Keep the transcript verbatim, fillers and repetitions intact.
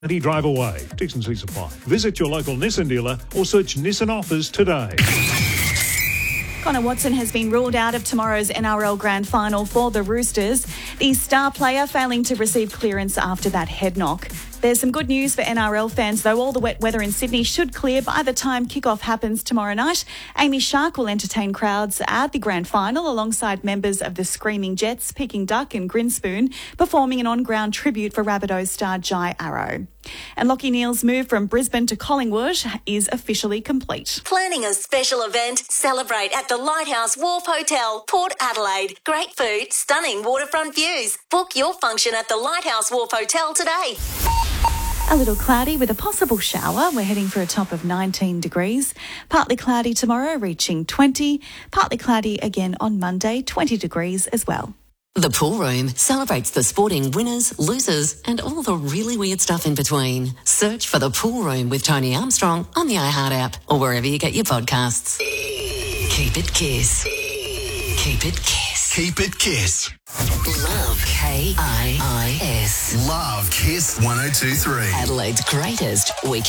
Drive away. Decency Supply. Visit your local Nissan dealer or search Nissan offers today. Connor Watson has been ruled out of tomorrow's N R L Grand Final for the Roosters, the star player failing to receive clearance after that head knock. There's some good news for N R L fans, though. All the wet weather in Sydney should clear by the time kickoff happens tomorrow night. Amy Shark will entertain crowds at the Grand Final alongside members of the Screaming Jets, Peking Duck and Grinspoon, performing an on-ground tribute for Rabbitohs star Jai Arrow. And Lachie Neale's move from Brisbane to Collingwood is officially complete. Planning a special event? Celebrate at the Lighthouse Wharf Hotel, Port Adelaide. Great food, stunning waterfront views. Book your function at the Lighthouse Wharf Hotel today. A little cloudy with a possible shower. We're heading for a top of nineteen degrees. Partly cloudy tomorrow, reaching twenty. Partly cloudy again on Monday, twenty degrees as well. The Pool Room celebrates the sporting winners, losers, and all the really weird stuff in between. Search for The Pool Room with Tony Armstrong on the iHeart app or wherever you get your podcasts. Keep it Kiss. Keep it Kiss. Keep it Kiss. Love K I I S. Love Kiss one oh two three. Adelaide's greatest weekend.